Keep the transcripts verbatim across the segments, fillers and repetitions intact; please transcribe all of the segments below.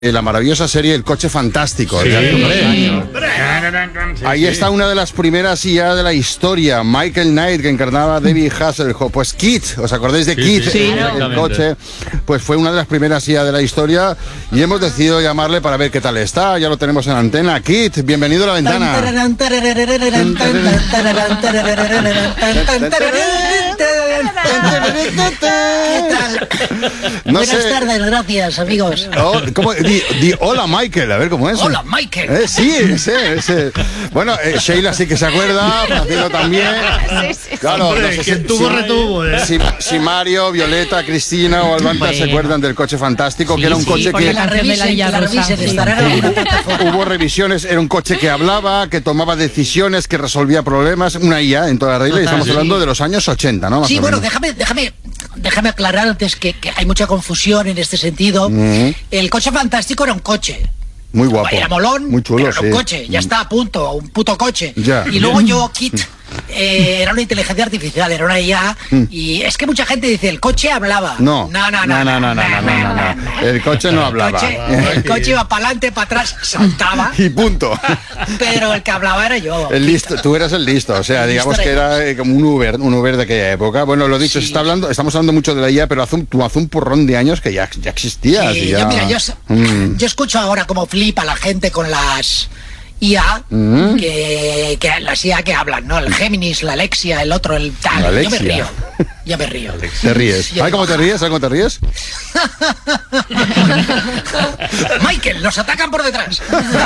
La maravillosa serie El Coche Fantástico. Sí, de Ahí está una de las primeras I A de la historia, Michael Knight, que encarnaba a David Hasselhoff. Pues Kit, ¿os acordáis de sí, Kit? Sí, el, sí, el coche. Pues fue una de las primeras I A de la historia y hemos decidido llamarle para ver qué tal está. Ya lo tenemos en antena. Kit, bienvenido a La Ventana. ¿Qué tal? No Buenas sé. tardes, gracias, amigos. Oh, ¿cómo? Di, di hola, Michael, a ver cómo es. Hola, Michael. Eh, sí, ese, ese. Bueno, eh, Sheila sí que se acuerda, Francisco también. Sí, sí, Claro, Hombre, no sé quien si, tuvo, si- retuvo, ¿eh? si, si Mario, Violeta, Cristina o Albanta se Bueno. acuerdan del Coche Fantástico, Sí, que era un sí, coche porque que la canción de la revisen, Villa que la Rosa, revisen, sí. estará en alguna plataforma. hubo revisiones, era un coche que hablaba, que tomaba decisiones, que resolvía problemas, una I A en toda la regla, y estamos Sí. hablando de los años ochenta, ¿no? Más Sí, o bueno, menos. déjame, déjame, déjame aclarar antes que, que hay mucha confusión en este sentido. Mm. El Coche Fantástico era un coche. Muy guapo. Era molón, Muy chulo, pero era sí. un coche, ya está a punto, un puto coche. Ya. Y luego yo, Kit, eh, era una inteligencia artificial, era una I A, y es que mucha gente dice, el coche hablaba. No. no, no, no, no, no, no, no, no, no. El coche no hablaba. El coche, el coche iba para adelante, para atrás, saltaba, Y punto. pero el que hablaba era yo. El listo, tú eras el listo, o sea, El digamos listo que era era eh, como un Uber, un Uber de aquella época. Bueno, lo dicho, Sí. se está hablando, estamos hablando mucho de la I A, pero hace un, tú hace un porrón de años que ya, ya existías. Sí, y ya... yo, mira, yo, Mm. yo escucho ahora como flipa la gente con las I A, Mm. que, que las I A que hablan, ¿no? El Géminis, la Alexia, el otro, el tal. La Yo me Alexia. río. Yo me río. Te ríes. Yo ¿Sabes cómo digo, te ríes? ¿Sabes cómo te ríes? Michael, nos atacan por detrás.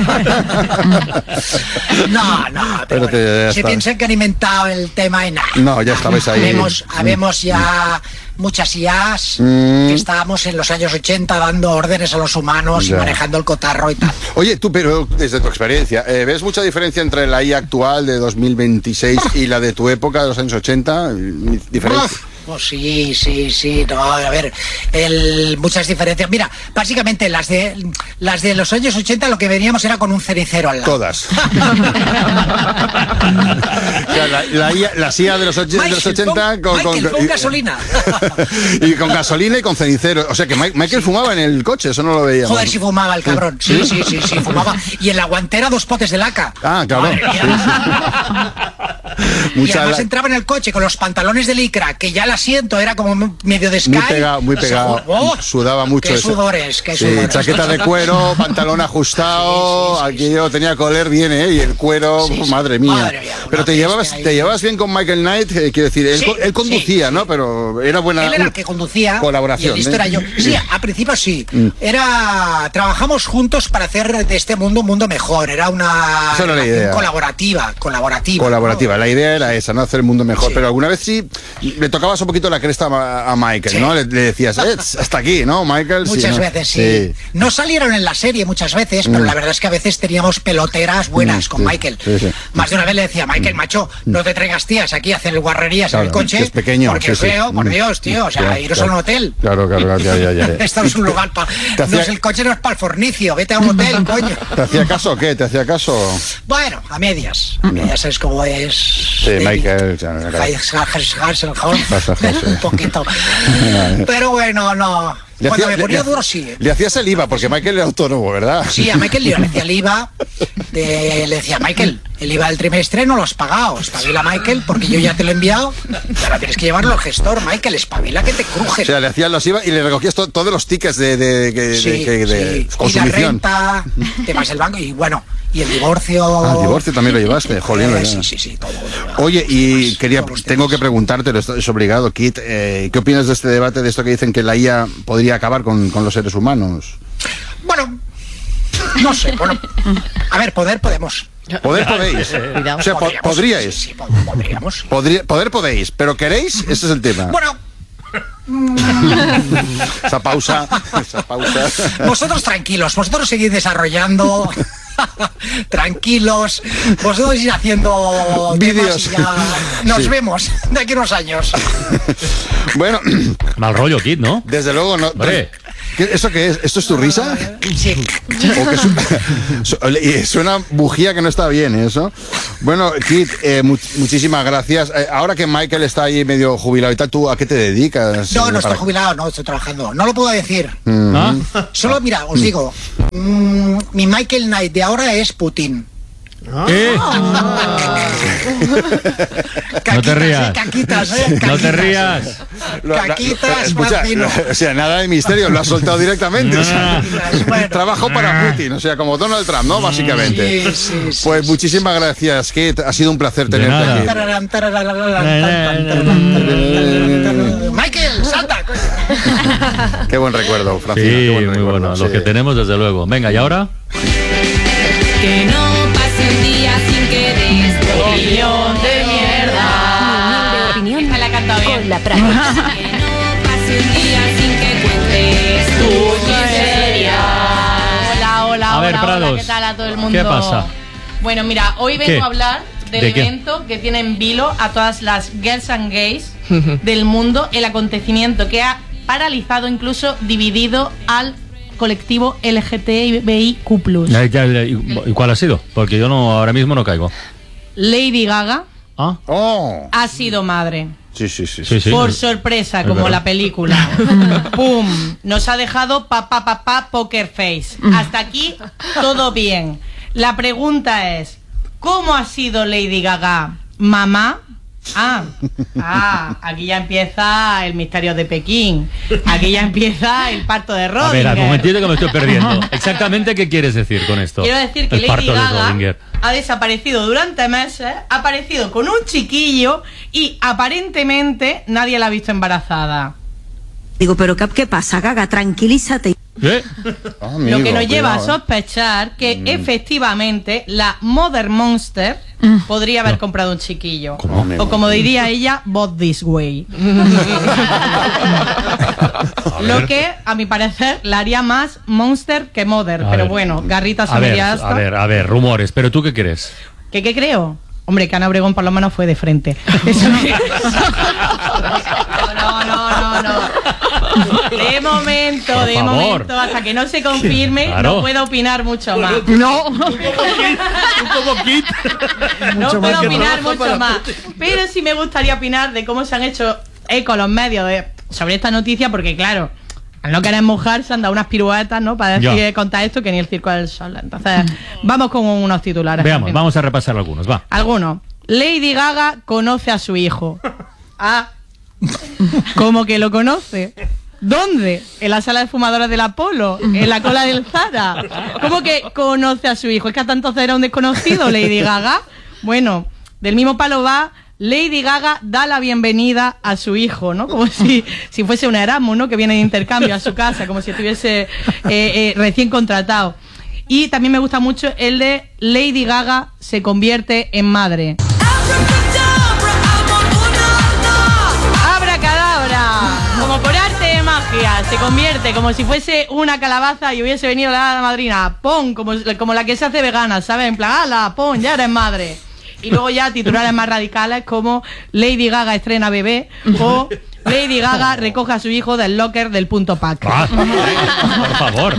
No, no, pero, Pero te- ya bueno, se está. piensan que han inventado el tema y nada. No, ya estabais ahí. Habemos, habemos ya muchas I As Mm. que estábamos en los años ochenta dando órdenes a los humanos Ya. y manejando el cotarro y tal. Oye, tú, pero desde tu experiencia, eh, ¿ves mucha diferencia entre la I A actual de dos mil veintiséis y la de tu época, de los años ochenta? ¿Diferencia? Uf, pues sí, sí, sí, no, a ver, el, muchas diferencias. Mira, básicamente las de las de los años ochenta lo que veníamos era con un cenicero al lado. Todas. O sea, la, la I A, las I A de los, och- de los Michael, ochenta pon- con, Michael, con- pon y- gasolina. y con gasolina y con cenicero. O sea que Mike- Michael fumaba en el coche, eso no lo veíamos. Joder, si fumaba el cabrón. Sí, sí, sí, sí, fumaba. Y en la guantera dos potes de laca. Ah, claro. Madre mía. Y Mucha además la- entraba en el coche con los pantalones de licra, que ya el asiento era como medio de Sky. Muy pegado, muy O sea, pegado. ¡oh! Sudaba mucho Qué eso. sudores, qué Sí, sudores. chaqueta de cuero, pantalón ajustado, Sí, sí, sí, aquí yo tenía coler bien, ¿eh? Y el cuero, Sí, sí. madre mía. Madre mía, Pero una te bestia llevabas, ahí. te llevabas bien con Michael Knight, eh, quiero decir, él, Sí, co- él conducía, sí, ¿no? sí. Pero era buena. Él era el que conducía. Colaboración, Y el listo ¿eh? era yo. Sí, a principio sí. Era. Trabajamos juntos para hacer de este mundo un mundo mejor. Era una. Esa era la relación idea. Colaborativa. Colaborativa. Colaborativa, la idea era esa, no hacer el mundo mejor, Sí. pero alguna vez sí le tocabas un poquito la cresta a, a Michael, Sí. ¿no? Le, le decías, eh, hasta aquí, ¿no, Michael? Sí, Muchas ¿no? veces, sí. No salieron en la serie muchas veces, pero la verdad es que a veces teníamos peloteras buenas Mm, con sí, Michael. sí, sí. Más de una vez le decía, Michael, macho, no te traigas tías aquí a hacer guarrerías Claro, en el coche. que es pequeño, Porque sí, es sí. feo, por Mm. Dios, tío. O sea, Claro, iros claro. a un hotel. Claro, claro, claro, ya, ya, ya. Esto no es un lugar para. Te hacía- No es el coche, no es para el fornicio. Vete a un hotel, coño. ¿Te hacía caso o qué? ¿Te hacía caso? Bueno, a medias. A medias es como es. Sí, Michael. ya, claro. Hasselhoff. Un poquito. Pero bueno, no. Le Cuando hacía- me ponía le- duro, sí. ¿eh? Le hacías el I V A, porque Michael era autónomo, ¿verdad? Sí, a Michael le decía el I V A, de- le decía, Michael, el I V A del trimestre no lo has pagado, espabila Michael, porque yo ya te lo he enviado, ahora tienes que llevarlo al gestor, Michael, espabila que te cruje. O sea, le hacías los I V A y le recogías to- todos los tickets de, de, de- Sí, de- que- de sí. Y la consumición. renta, temas del banco, y bueno, y el divorcio. Ah, el divorcio también lo llevaste, jolín. Eh, ya. sí, sí, sí, todo. Oye, y Todos- quería, todos los tengo temas. que preguntarte, esto es obligado, Kit, eh, ¿qué opinas de este debate, de esto que dicen que la I A podría acabar con, con los seres humanos? Bueno, no sé, bueno, a ver, poder podemos. Poder podéis. Cuidado. O sea, po- Podríamos, podríais. Sí, sí, pod- podríamos. sí. Podría- poder podéis, pero ¿queréis? Ese es el tema. Bueno, Esa pausa, esa pausa. vosotros tranquilos, vosotros seguid desarrollando. Tranquilos, vosotros ir haciendo Vídeos. temas y ya nos Sí. vemos de aquí a unos años. Bueno, Mal rollo, Kid, ¿no? desde luego no. Hombre. ¿Qué- ¿Eso qué es? ¿Esto es tu risa? Sí. ¿O que su- su- y suena bujía que no está bien eso? Bueno, Kit, eh, mu- muchísimas gracias. Eh, ahora que Michael está ahí medio jubilado y tal, ¿tú a qué te dedicas? No, no Eh, estoy para- jubilado, no estoy trabajando. No lo puedo decir. Mm. ¿Ah? Solo, mira, os digo, Mm, mi Michael Knight de ahora es Putin. ¿Eh? Caquitas, No te rías. eh, caquitas, eh, No te caquitas. rías. Lo- la- Caquitas, escucha, Francino. o sea, nada de misterio, lo ha soltado directamente. O sea, Caquitas, bueno. trabajo para Putin, o sea, como Donald Trump, ¿no? Básicamente. Sí, sí, sí, Pues sí, muchísimas gracias, Kate. Ha sido un placer De tenerte nada. aquí. Tararán, tararán, tararán, tararán, tararán, tararán. Michael, salta. Qué buen recuerdo, Francino. Sí, qué buen muy recuerdo, bueno. sí. Los que tenemos, desde luego. Venga, ¿y ahora? Que no pase un día sin que des tu opinión de mierda. Opinión Esta la he cantado bien. con la práctica. Que no pase un día sin que cuentes tu miseria. Hola, hola, A ver, hola, Prados, hola, ¿qué tal a todo el mundo? ¿qué pasa? Bueno, mira, hoy vengo ¿Qué? a hablar del ¿De qué? evento que tiene en vilo a todas las girls and gays del mundo, el acontecimiento que ha paralizado, incluso dividido al colectivo L G T B I Q plus. Ya, ya, ya, ¿Y y cuál ha sido? Porque yo no ahora mismo no caigo. Lady Gaga Ah, Oh, ha sido madre. sí, sí, sí. sí, sí. Por sorpresa, Es como verdad. la película. ¡Pum! Nos ha dejado pa pa pa pa poker face. Hasta aquí todo bien. La pregunta es, ¿cómo ha sido Lady Gaga mamá? Ah, ah, aquí ya empieza el misterio de Pekín. Aquí ya empieza el parto de A Rodinger. ver, un momentito que me estoy perdiendo. Exactamente, ¿qué quieres decir con esto? Quiero decir que El Lady parto de Gaga Rodinger. ha desaparecido durante meses, ha aparecido con un chiquillo y aparentemente nadie la ha visto embarazada. Digo, pero Cap, ¿qué pasa, Gaga? Tranquilízate. ¿Eh? Ah, amigo, Lo que nos lleva a cuidado, ¿eh? sospechar que efectivamente la Mother Monster podría haber comprado un chiquillo. ¿Cómo? O como diría ella, bought this way. Lo que, a mi parecer, la haría más Monster que Mother. A Pero ver. bueno, garrita A ver, familiar. a ver, a ver, rumores. ¿Pero tú qué crees? ¿Qué, ¿Qué creo? Hombre, que Ana Obregón por lo menos fue de frente. Eso sí. No, no, no, no. De momento, Por de favor. momento, hasta que no se confirme, Claro. no puedo opinar mucho más. No. Un poco kit. No puedo opinar mucho más. Pero sí me gustaría opinar de cómo se han hecho eco los medios de, sobre esta noticia, porque claro, al no querer mojar se han dado unas piruetas, ¿no? Para decir, Ya. contar esto que ni el circo del sol. Entonces, vamos con unos titulares. Veamos, Francino. vamos a repasar algunos, va. Algunos. Lady Gaga conoce a su hijo. Ah. ¿Cómo que lo conoce? ¿Dónde? ¿En la sala de fumadores del Apolo? ¿En la cola del Zara? ¿Cómo que conoce a su hijo? ¿Es que hasta entonces era un desconocido, Lady Gaga? Bueno, del mismo palo va, Lady Gaga da la bienvenida a su hijo, ¿no? Como si, si fuese un Erasmus, ¿no? Que viene de intercambio a su casa, como si estuviese eh, eh, recién contratado. Y también me gusta mucho el de Lady Gaga se convierte en madre. ¡Abracadabra! Como por arte de magia, se convierte como si fuese una calabaza y hubiese venido la hada madrina. ¡Pon! Como, como la que se hace vegana, ¿sabes? En plan, ¡ala! ¡Pon! Ya eres madre. Y luego ya titulares más radicales como Lady Gaga estrena bebé o Lady Gaga recoge a su hijo del locker del punto pack. Ah, por favor.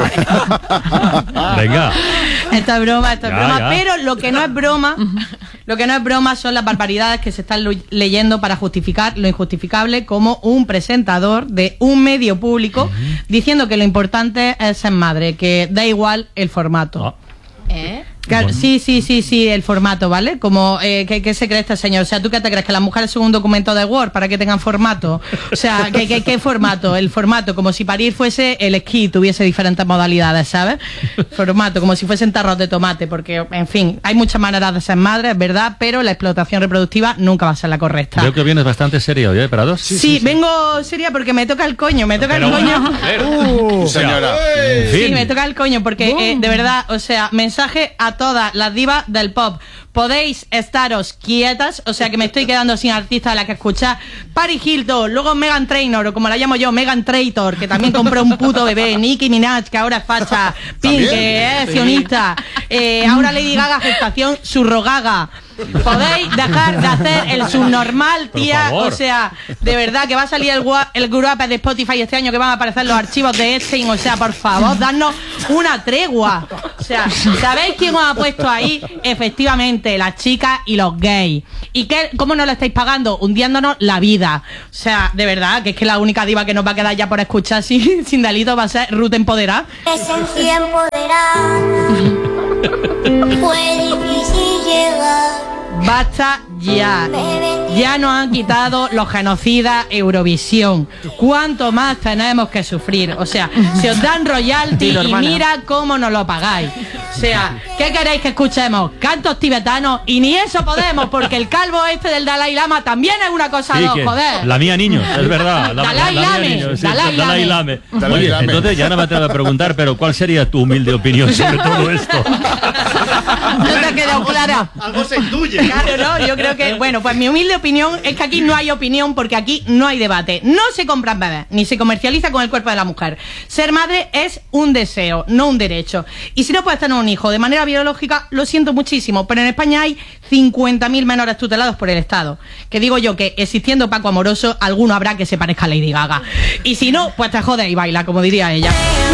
Venga. Esto es broma, esto es Ya, broma, ya. pero lo que no es broma, lo que no es broma son las barbaridades que se están lu- leyendo para justificar lo injustificable, como un presentador de un medio público diciendo que lo importante es ser madre, que da igual el formato. Ah, ¿Eh? Claro, Bueno. Sí, sí, sí, sí, el formato, ¿vale? Como, eh, ¿qué, ¿qué se cree este señor? O sea, ¿tú qué te crees? ¿Que las mujeres son un documento de Word para que tengan formato? O sea, ¿qué, qué, qué formato? El formato, como si parir fuese el esquí, tuviese diferentes modalidades, ¿sabes? Formato, como si fuesen tarros de tomate, porque, en fin, hay muchas maneras de ser madre, es verdad, pero la explotación reproductiva nunca va a ser la correcta. Creo que vienes bastante serio, ¿eh, Prados? Sí, vengo seria porque me toca el coño, me toca Pero, el coño. a ver, Uh, señora. en Sí, fin. me toca el coño porque, eh, de verdad, o sea, mensaje a todas las divas del pop. Podéis estaros quietas, o sea que me estoy quedando sin artista a la que escuchar. Paris Hilton, luego Megan Trainor, o como la llamo yo, Megan Traitor, que también compró un puto bebé. Nicki Minaj, que ahora es facha. Pink, que es sionista. Eh, ahora Lady Gaga, gestación surrogaga. Podéis dejar de hacer el subnormal, Por tía. favor. O sea, de verdad que va a salir el, gua- el Grow Up de Spotify este año, que van a aparecer los archivos de Epstein. O sea, por favor, dadnos una tregua. O sea, ¿sabéis quién os ha puesto ahí? Efectivamente, las chicas y los gays. ¿Y qué, cómo no lo estáis pagando? Hundiéndonos la vida. O sea, de verdad, que es que la única diva que nos va a quedar ya por escuchar sin, sin delito va a ser Ruth Empoderada. Esencia empoderada. Fue difícil llegar. Basta ya. Ya nos han quitado los genocidas Eurovisión. ¿Cuánto más tenemos que sufrir? O sea, se os dan royalty Dilo, y hermana. mira cómo nos lo pagáis. O sea, ¿qué queréis que escuchemos? Cantos tibetanos y ni eso podemos porque el calvo este del Dalai Lama también es una cosa Sí, dos, que joder. la mía niño, es verdad. La, Dalai la mía Lame, niño, sí, Dalai Dalai Lame. Lame. Dalai Oye, Lame. entonces ya no me atrevo a preguntar, pero ¿cuál sería tu humilde opinión sobre todo esto? ¿No te ha quedado clara? Algo se intuye. Claro, no, yo creo que, bueno, pues mi humilde opinión es que aquí no hay opinión porque aquí no hay debate. No se compran bebés, ni se comercializa con el cuerpo de la mujer. Ser madre es un deseo, no un derecho. Y si no puedes tener un hijo de manera biológica, lo siento muchísimo, pero en España hay cincuenta mil menores tutelados por el Estado. Que digo yo que existiendo Paco Amoroso, alguno habrá que se parezca a Lady Gaga. Y si no, pues te jodes y baila, como diría ella.